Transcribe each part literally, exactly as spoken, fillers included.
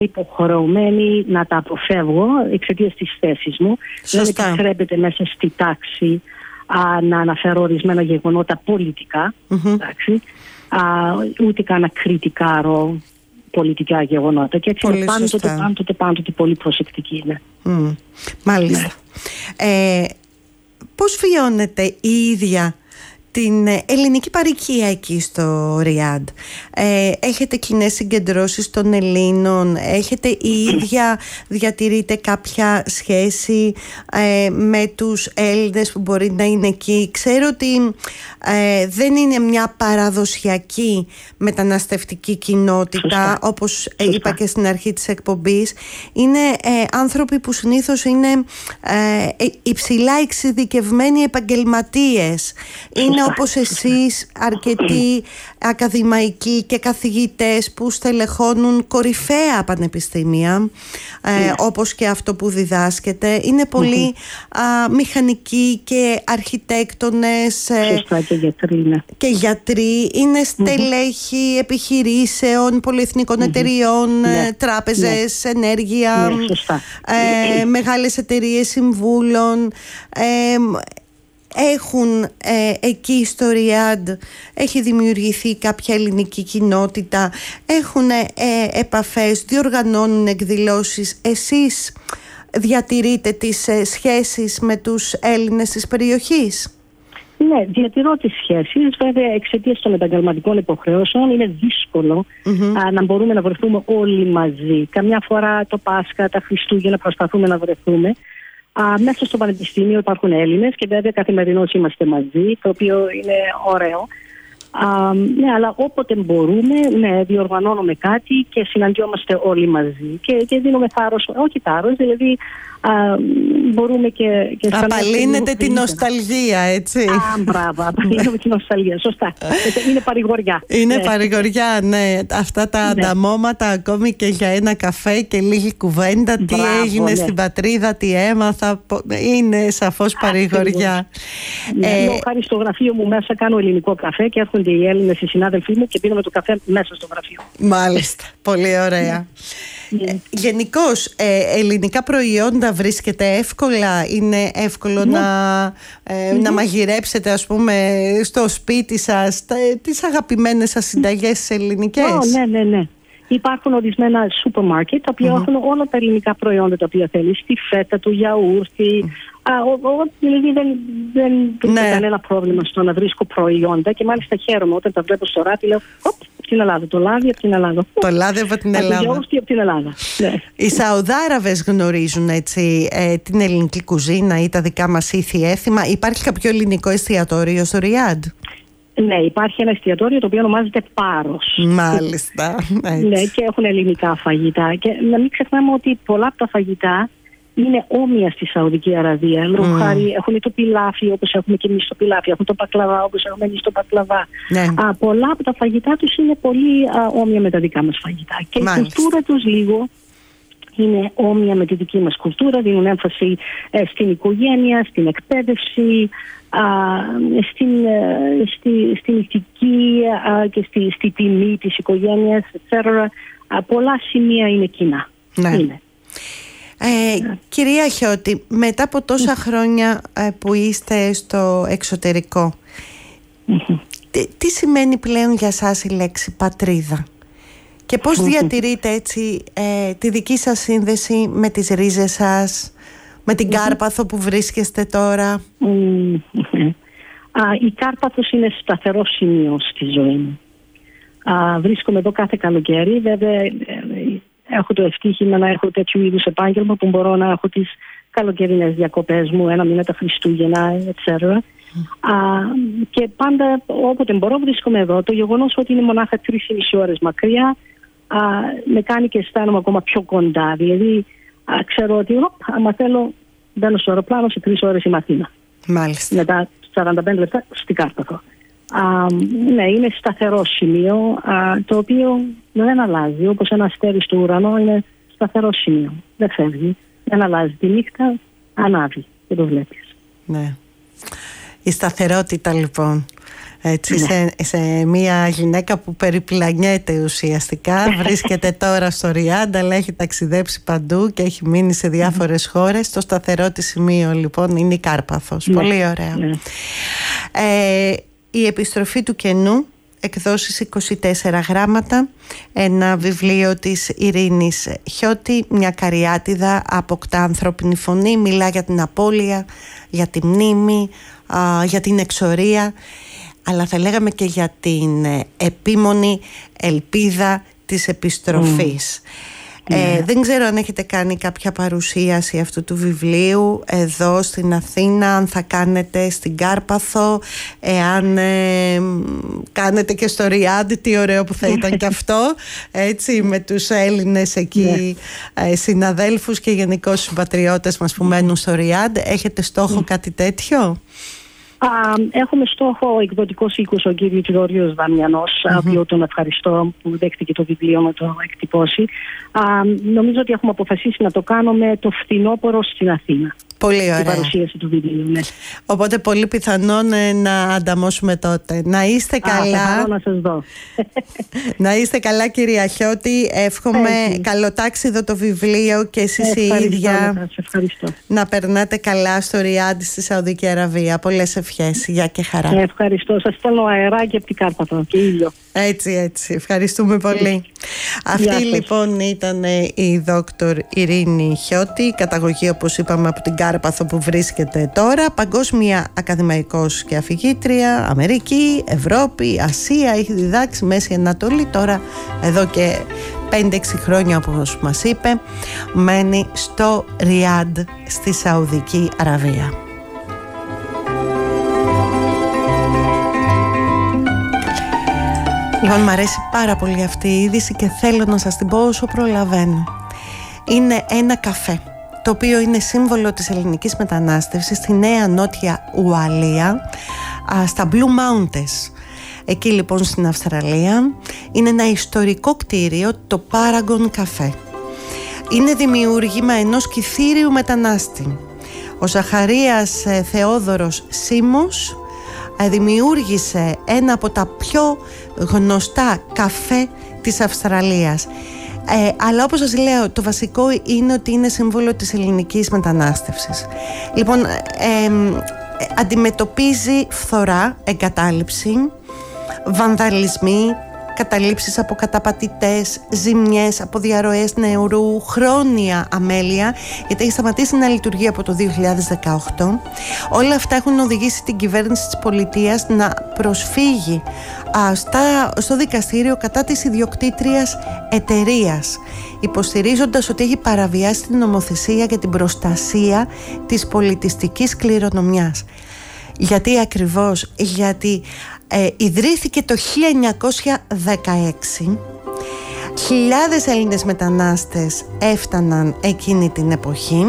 υποχρεωμένη να τα αποφεύγω εξαιτίας της θέσης μου. Σωστά. Δεν επιτρέπεται μέσα στη τάξη α, να αναφέρω ορισμένα γεγονότα πολιτικά, mm-hmm. εντάξει, α, ούτε καν να κριτικάρω πολιτικά γεγονότα. Και έτσι είναι πάντοτε, πάντοτε, πάντοτε πολύ προσεκτική. Ναι. Mm. Μάλιστα. Ναι. Ε, πώς βιώνετε η ίδια την ελληνική παροικία εκεί στο Ριάντ? Ε, έχετε κοινές συγκεντρώσεις των Ελλήνων? Έχετε η ίδια διατηρείτε κάποια σχέση ε, με τους Έλληνες που μπορεί να είναι εκεί? Ξέρω ότι ε, δεν είναι μια παραδοσιακή μεταναστευτική κοινότητα. Σωστά. Όπως Σωστά. είπα και στην αρχή της εκπομπής. Είναι ε, άνθρωποι που συνήθως είναι ε, υψηλά εξειδικευμένοι επαγγελματίες. Είναι όπως εσείς αρκετοί ακαδημαϊκοί και καθηγητές που στελεχώνουν κορυφαία πανεπιστήμια, ε, όπως και αυτό που διδάσκεται. Είναι πολύ mm-hmm. α, μηχανικοί και αρχιτέκτονες ε, Σωστά, και γιατροί, ναι. και γιατροί. Είναι στελέχοι mm-hmm. επιχειρήσεων, πολυεθνικών mm-hmm. εταιριών, ναι. τράπεζες, ναι. ενέργεια, ναι, σωστά. Ε, μεγάλες εταιρείες συμβούλων. Ε, Έχουν ε, εκεί στο Ριάντ, έχει δημιουργηθεί κάποια ελληνική κοινότητα, έχουν ε, επαφές, διοργανώνουν εκδηλώσεις. Εσείς διατηρείτε τις ε, σχέσεις με τους Έλληνες της περιοχής? Ναι, διατηρώ τις σχέσεις. Βέβαια, εξαιτίας των επαγγελματικών υποχρεώσεων είναι δύσκολο mm-hmm. α, να μπορούμε να βρεθούμε όλοι μαζί. Καμιά φορά το Πάσχα, τα Χριστούγεννα προσπαθούμε να βρεθούμε. Α, μέσα στο Πανεπιστήμιο υπάρχουν Έλληνες και βέβαια καθημερινώς είμαστε μαζί, το οποίο είναι ωραίο. Α, ναι, αλλά όποτε μπορούμε, ναι, διοργανώνουμε κάτι και συναντιόμαστε όλοι μαζί και, και δίνουμε θάρρος, όχι θάρρος, δηλαδή α, μπορούμε και... και απαλύνετε την νοσταλγία, έτσι. Α, μπράβο, απαλύνουμε την νοσταλγία, σωστά. Είναι παρηγοριά. Είναι ναι. παρηγοριά, ναι. Αυτά τα ναι. ανταμώματα ακόμη και για ένα καφέ και λίγη κουβέντα, τι μπράβο, έγινε ναι. στην πατρίδα, τι έμαθα, είναι σαφώς παρηγοριά. Ναι, ε, εγώ χάρη στο γραφείο μου μέσα κάνω ελληνικό καφέ και έρχονται οι Έλληνες οι συνάδελφοί μου και πίνουμε το καφέ μέσα στο γραφείο. Μάλιστα, πολύ ωραία. Ναι. Ε, γενικώς, ε, ελληνικά προϊόντα βρίσκεται εύκολα? Είναι εύκολο ναι. να, ε, mm-hmm. να μαγειρέψετε, ας πούμε, στο σπίτι σας τα, τις αγαπημένες σας συνταγές ελληνικές? Oh, ναι, ναι, ναι. Υπάρχουν ορισμένα σούπερ μάρκετ τα οποία mm-hmm. έχουν όλα τα ελληνικά προϊόντα τα οποία θέλεις, τη φέτα, το γιαούρτι. Mm. Α, ο, ο, δηλαδή δεν, δεν ναι. έχει κανένα πρόβλημα στο να βρίσκω προϊόντα και μάλιστα χαίρομαι όταν τα βλέπω στο ράφι, λέω «Οπ, από την Ελλάδα, το λάδι από την Ελλάδα». Το λάδι από την Ελλάδα. Το γιαούρτι από την Ελλάδα. Ναι. Οι Σαουδάραβες γνωρίζουν έτσι ε, την ελληνική κουζίνα ή τα δικά μας ήθη έθιμα? Υπάρχει κάποιο ελληνικό εστιατόριο στο Ριάντ? Ναι, υπάρχει ένα εστιατόριο το οποίο ονομάζεται Πάρος. Μάλιστα. Ναι, και έχουν ελληνικά φαγητά. Και να μην ξεχνάμε ότι πολλά από τα φαγητά είναι όμοια στη Σαουδική Αραβία. Λόγω mm. χάρη έχουν το πιλάφι όπως έχουμε και εμείς το πιλάφι, έχουν το πακλαβά όπως έχουμε εμείς το πακλαβά. Ναι. Α, πολλά από τα φαγητά τους είναι πολύ α, όμοια με τα δικά μας φαγητά. Και μάλιστα. η κουλτούρα τους λίγο είναι όμοια με τη δική μας κουλτούρα. Δίνουν έμφαση ε, στην οικογένεια, στην εκπαίδευση, α, στην, ε, στη, στην ηθική α, και στη, στη τιμή της οικογένειας, et cetera. Α, πολλά σημεία είναι κοινά. Ναι. Είναι. Ε, κυρία Χιώτη, μετά από τόσα χρόνια ε, που είστε στο εξωτερικό, mm-hmm. τι, τι σημαίνει πλέον για σας η λέξη πατρίδα και πώς mm-hmm. διατηρείτε έτσι ε, τη δική σας σύνδεση με τις ρίζες σας, με την mm-hmm. Κάρπαθο που βρίσκεστε τώρα? Mm-hmm. Α, η Κάρπαθος είναι σταθερό σημείο στη ζωή μου. Α, βρίσκομαι εδώ κάθε καλοκαίρι, βέβαια. Έχω το ευτύχημα να έχω τέτοιου είδους επάγγελμα που μπορώ να έχω τις καλοκαιρινές διακοπές μου, ένα μήνα τα Χριστούγεννα, et cetera. Mm. Α, και πάντα όποτε μπορώ βρίσκομαι εδώ. Το γεγονός ότι είναι μονάχα τρεις και μισή ώρες μακριά α, με κάνει και αισθάνομαι ακόμα πιο κοντά. Δηλαδή α, ξέρω ότι οπ, άμα θέλω μπαίνω στο αεροπλάνο, σε τρεις ώρες είμαι Αθήνα. Μάλιστα. Μετά σαράντα πέντε λεπτά στην Κάρπαθο. Α, ναι, είναι σταθερό σημείο α, το οποίο δεν αλλάζει. Όπως ένα αστέρι στο ουρανό είναι σταθερό σημείο. Δεν φεύγει, δεν αλλάζει. Τη νύχτα ανάβει και το βλέπεις. Ναι. Η σταθερότητα λοιπόν. Έτσι, ναι. σε, σε μια γυναίκα που περιπλανιέται ουσιαστικά, βρίσκεται τώρα στο Ριάντ, αλλά έχει ταξιδέψει παντού και έχει μείνει σε διάφορες χώρες. Το σταθερό της σημείο λοιπόν είναι η Κάρπαθος. Ναι. Πολύ ωραίο. Ναι. Ε, η επιστροφή του κενού, εκδόσεις είκοσι τέσσερα γράμματα, ένα βιβλίο της Ειρήνης Χιώτη, μια καριάτιδα, αποκτά ανθρώπινη φωνή, μιλά για την απώλεια, για τη μνήμη, α, για την εξορία, αλλά θα λέγαμε και για την επίμονη ελπίδα της επιστροφής. Mm. Ε, yeah. Δεν ξέρω αν έχετε κάνει κάποια παρουσίαση αυτού του βιβλίου εδώ στην Αθήνα, αν θα κάνετε στην Κάρπαθο, εάν ε, κάνετε και στο Ριάντ, τι ωραίο που θα ήταν και αυτό, έτσι, με τους Έλληνες εκεί yeah. ε, συναδέλφους και γενικώς συμπατριώτες μας που μένουν στο Ριάντ. Έχετε στόχο mm. κάτι τέτοιο? Uh, έχουμε στόχο ο εκδοτικός οίκος, ο κύριος Γεώργιος Δαμιανός, mm-hmm. οποίο τον ευχαριστώ που δέχτηκε το βιβλίο να το εκτυπώσει. Uh, νομίζω ότι έχουμε αποφασίσει να το κάνουμε το φθινόπωρο στην Αθήνα. Πολύ ωραία. Η παρουσίαση του βιβλίου, ναι. Οπότε πολύ πιθανόν ε, να ανταμώσουμε τότε. Να είστε καλά. Α, να σας δω. Να είστε καλά, κυρία Χιώτη. Εύχομαι καλοτάξιδο το βιβλίο και εσείς οι ίδια ευχαριστώ. Να περνάτε καλά στο Ριάντ στη Σαουδική Αραβία. Πολλές ευχές. Γεια και χαρά. Ευχαριστώ. Σας στέλνω αεράκι από την Κάρπαθο και ήλιο. Έτσι, έτσι. Ευχαριστούμε πολύ. Αυτή λοιπόν ήταν η δόκτωρ Ειρήνη Χιώτη, καταγωγή όπως είπαμε από την Κάρπαθο που βρίσκεται τώρα, παγκόσμια ακαδημαϊκός και αφηγήτρια, Αμερική, Ευρώπη, Ασία, έχει διδάξει Μέση Ανατολή, τώρα εδώ και πέντε έξι χρόνια όπως μας είπε μένει στο Ριάντ στη Σαουδική Αραβία. Λοιπόν, μου αρέσει πάρα πολύ αυτή η είδηση και θέλω να σας την πω όσο προλαβαίνω. Είναι ένα καφέ, το οποίο είναι σύμβολο της ελληνικής μετανάστευσης στη Νέα Νότια Ουαλία, στα Blue Mountains. Εκεί λοιπόν στην Αυστραλία είναι ένα ιστορικό κτίριο, το Paragon Café. Είναι δημιούργημα ενός κυθήριου μετανάστη. Ο Ζαχαρίας Θεόδωρος Σίμος δημιούργησε ένα από τα πιο γνωστά καφέ της Αυστραλίας. Ε, αλλά όπως σας λέω, το βασικό είναι ότι είναι σύμβολο της ελληνικής μετανάστευσης. Λοιπόν, ε, ε, αντιμετωπίζει φθορά, εγκατάλειψη, βανδαλισμοί, καταλήψεις από καταπατητές, ζημιές από διαρροές νερού, χρόνια αμέλεια, γιατί έχει σταματήσει να λειτουργεί από το δύο χιλιάδες δεκαοκτώ. Όλα αυτά έχουν οδηγήσει την κυβέρνηση της πολιτείας να προσφύγει α, στα, στο δικαστήριο κατά της ιδιοκτήτριας εταιρείας, υποστηρίζοντας ότι έχει παραβιάσει την νομοθεσία για την προστασία της πολιτιστικής κληρονομιάς. Γιατί ακριβώς? Γιατί ε, ιδρύθηκε το χίλια εννιακόσια δεκαέξι. Χιλιάδες Έλληνες μετανάστες έφταναν εκείνη την εποχή.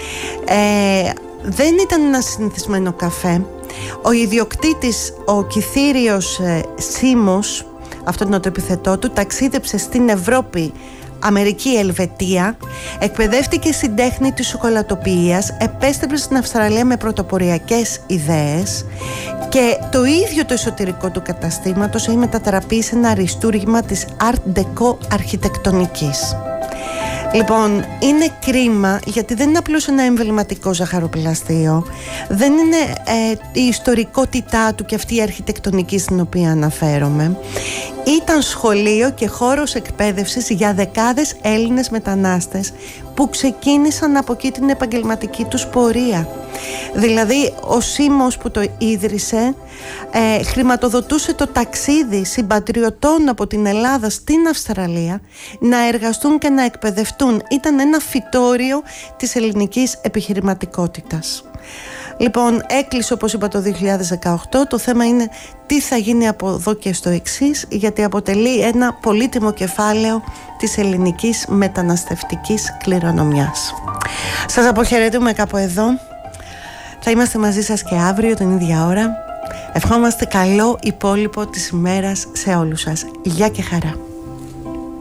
Ε, δεν ήταν ένα συνηθισμένο καφέ. Ο ιδιοκτήτης, ο Κυθύριος ε, Σίμος, αυτό είναι το επιθετό του, ταξίδεψε στην Ευρώπη, Αμερική, Ελβετία, εκπαιδεύτηκε στην τέχνη της σοκολατοποιίας, επέστρεψε στην Αυστραλία με πρωτοποριακές ιδέες και το ίδιο το εσωτερικό του καταστήματος έχει μετατραπεί σε ένα αριστούργημα της Art Deco αρχιτεκτονικής. Λοιπόν, είναι κρίμα γιατί δεν είναι απλώς ένα εμβληματικό ζαχαροπλαστείο, δεν είναι ε, η ιστορικότητά του και αυτή η αρχιτεκτονική στην οποία αναφέρομαι. Ήταν σχολείο και χώρος εκπαίδευσης για δεκάδες Έλληνες μετανάστες που ξεκίνησαν από εκεί την επαγγελματική τους πορεία. Δηλαδή ο Σίμος που το ίδρυσε ε, χρηματοδοτούσε το ταξίδι συμπατριωτών από την Ελλάδα στην Αυστραλία να εργαστούν και να εκπαιδευτούν. Ήταν ένα φυτόριο της ελληνικής επιχειρηματικότητας. Λοιπόν, έκλεισε όπως είπα το δύο χιλιάδες δεκαοκτώ. Το θέμα είναι τι θα γίνει από εδώ και στο εξής, γιατί αποτελεί ένα πολύτιμο κεφάλαιο της ελληνικής μεταναστευτικής κληρονομιάς. Σας αποχαιρετούμε κάπου εδώ. Θα είμαστε μαζί σας και αύριο την ίδια ώρα. Ευχόμαστε καλό υπόλοιπο της ημέρας σε όλους σας. Γεια και χαρά.